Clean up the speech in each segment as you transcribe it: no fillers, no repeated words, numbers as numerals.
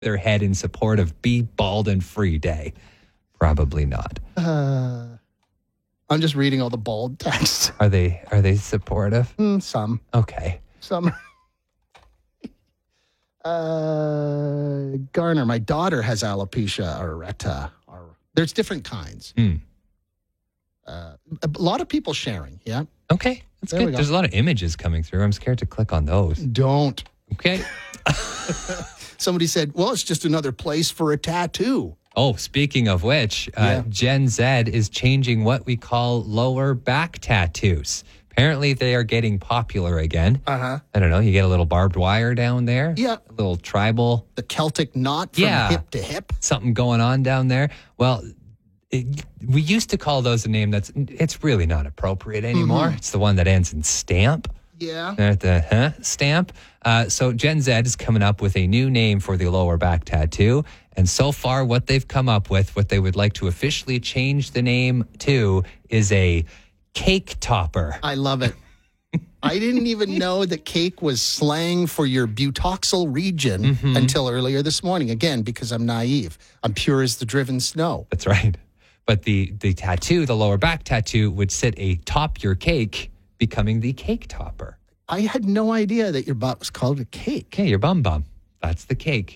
their head in support of Be Bald and Free Day? Probably not. I'm just reading all the bald texts. Are they supportive? Some. Okay. Some. Garner, my daughter has alopecia areata. There's different kinds. A lot of people sharing, yeah. Okay, that's good. There's a lot of images coming through. I'm scared to click on those. Don't. Okay. Somebody said, well, it's just another place for a tattoo. Oh, speaking of which, Gen Z is changing what we call lower back tattoos. Apparently, they are getting popular again. I don't know. You get a little barbed wire down there. Yeah. A little tribal. The Celtic knot from hip to hip. Something going on down there. Well, we used to call those a name it's really not appropriate anymore. It's the one that ends in stamp. Yeah. The stamp. So Gen Z is coming up with a new name for the lower back tattoo. And so far, what they've come up with, what they would like to officially change the name to, is a cake topper. I love it. I didn't even know that cake was slang for your butoxal region until earlier this morning. Again, because I'm naive. I'm pure as the driven snow. That's right. But the tattoo, the lower back tattoo, would sit atop your cake, becoming the cake topper. I had no idea that your butt was called a cake. Okay, your bum. That's the cake.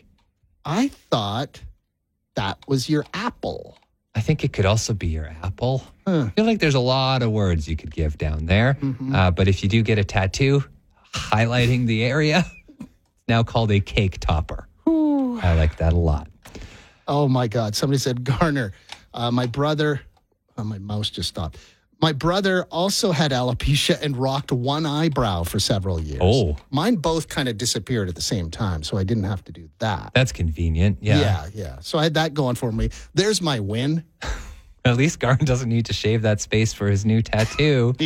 I thought that was your apple. I think it could also be your apple. I feel like there's a lot of words you could give down there. But if you do get a tattoo highlighting the area, it's now called a cake topper. I like that a lot. Oh, my God. Somebody said, Garner, my brother, my mouse just stopped. My brother also had alopecia and rocked one eyebrow for several years. Oh. Mine both kind of disappeared at the same time, so I didn't have to do that. That's convenient. Yeah. Yeah. So I had that going for me. There's my win. At least Garn doesn't need to shave that space for his new tattoo.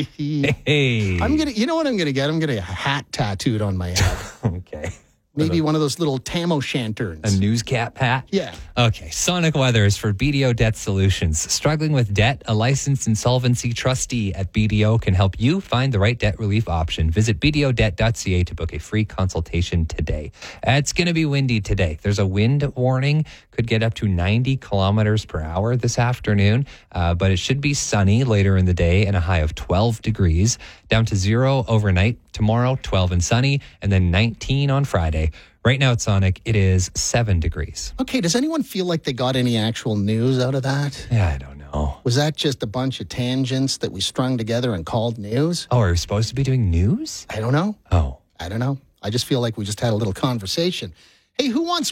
Hey. You know what I'm gonna get? I'm gonna get a hat tattooed on my head. Okay. Maybe one of those little tam o' shanterns. A newscap hat? Yeah. Okay. Sonic Weather is for BDO Debt Solutions. Struggling with debt? A licensed insolvency trustee at BDO can help you find the right debt relief option. Visit bdodebt.ca to book a free consultation today. It's going to be windy today. There's a wind warning. Could get up to 90 kilometers per hour this afternoon, but it should be sunny later in the day and a high of 12 degrees. Down to 0 overnight. Tomorrow, 12 and sunny, and then 19 on Friday. Right now at Sonic, it is 7 degrees. Okay, does anyone feel like they got any actual news out of that? Yeah, I don't know. Was that just a bunch of tangents that we strung together and called news? Oh, are we supposed to be doing news? I don't know. Oh. I don't know. I just feel like we just had a little conversation. Hey, who wants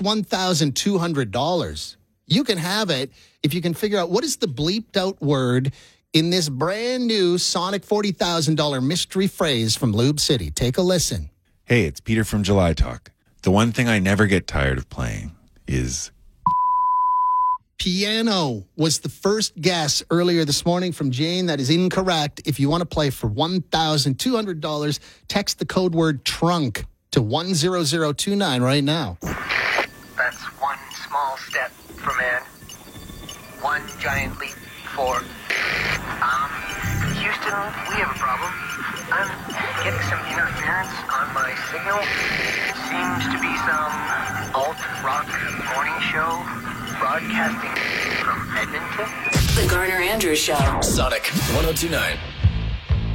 $1,200? You can have it if you can figure out what is the bleeped out word in this brand new Sonic $40,000 mystery phrase from Lube City. Take a listen. Hey, it's Peter from July Talk. The one thing I never get tired of playing is... Piano was the first guess earlier this morning from Jane. That is incorrect. If you want to play for $1,200, text the code word TRUNK to 10029 right now. That's one small step for man, one giant leap for... Houston, we have a problem. I'm getting some interference on my signal. Seems to be some alt-rock morning show broadcasting from Edmonton. The Garner Andrews Show. Sonic 102.9.